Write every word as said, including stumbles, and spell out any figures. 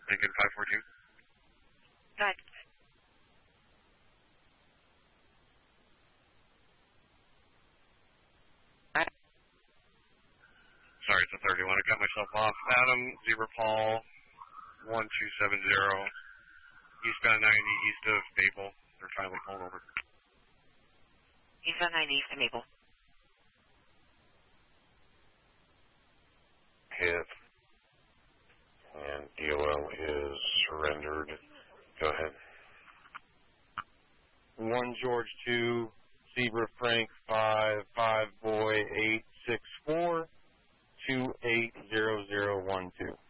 Lincoln five four two. Got it. Sorry, it's a thirty-one. I cut myself off. Adam, Zebra Paul, one two seven zero. Eastbound ninety, east of Maple. They're finally pulling over. Eastbound ninety, east of Maple. Hit. And D O L is surrendered. Go ahead. One George two, Zebra Frank five, five boy eight six four, two eight zero zero one two.